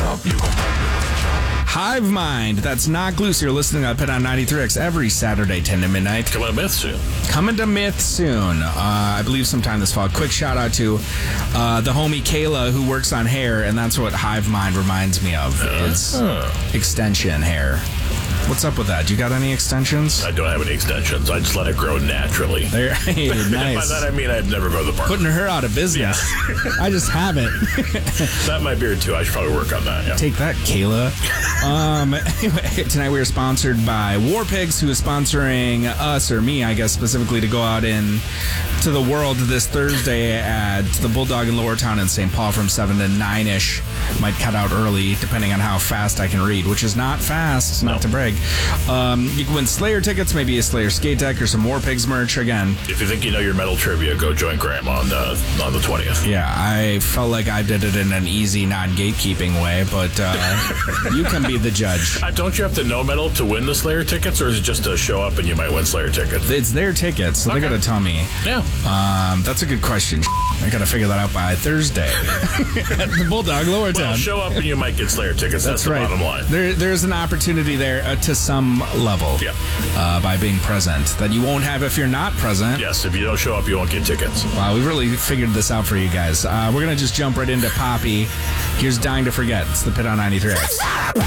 Hive Mind. That's Knock Loose. You're listening to Pit on 93X every Saturday, 10 to midnight. Coming to Myth soon. Coming to Myth soon. I believe sometime this fall. Quick shout out to the homie Kayla who works on hair, and that's what Hive Mind reminds me of. It's extension hair. What's up with that? Do you got any extensions? I don't have any extensions. I just let it grow naturally. There, hey, nice. By that I mean I'd never go to the park. Putting her out of business. Yeah. I just haven't. That might beard too. I should probably work on that. Yeah. Take that, Kayla. Anyway, tonight we are sponsored by War Pigs, who is sponsoring us, or me, I guess, specifically to go out in to the world this Thursday at the Bulldog in Lower Town in St. Paul from 7 to 9-ish. Might cut out early, depending on how fast I can read, which is not fast, not to brag. You can win Slayer tickets, maybe a Slayer skate deck, or some War Pigs merch. Again, if you think you know your metal trivia, go join Graham on the 20th. Yeah, I felt like I did it in an easy, non-gatekeeping way, but you can be the judge. Don't you have to know metal to win the Slayer tickets, or is it just to show up and you might win Slayer tickets? It's their tickets, so they got to tell me. Yeah. That's a good question. I got to figure that out by Thursday at the Bulldog Lower Town. Well, show up and you might get Slayer tickets. That's the right. Bottom line. There's an opportunity there to some level by being present that you won't have if you're not present. Yes, if you don't show up, you won't get tickets. Wow, we really figured this out for you guys. We're going to just jump right into Poppy. Here's Dying to Forget. It's the Pit on 93X.